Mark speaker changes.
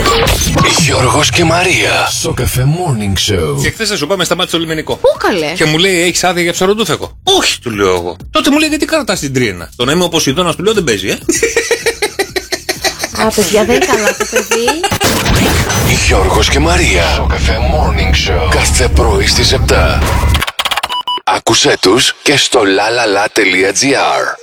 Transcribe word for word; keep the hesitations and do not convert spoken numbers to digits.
Speaker 1: Γιώργος και Μαρία. Σοκαφέ Morning Show.
Speaker 2: Και χθες θα σου πάμε σταμάτησε το λιμενικό.
Speaker 3: Πού καλέ?
Speaker 2: Και μου λέει, έχεις άδεια για ψαροντούφεκο? Όχι, του λέω εγώ. Τότε μου λέει, γιατί κρατάς την τρίνα? Το να είμαι ο Ποσειδώνας, του λέω, δεν παίζει, ε.
Speaker 3: Α, παιδιά, δεν είναι καλά το παιδί.
Speaker 1: Γιώργος και Μαρία. Σοκαφέ Morning Show. Κάθε πρωί στις επτά. Άκουσέ τους και στο lalala.gr.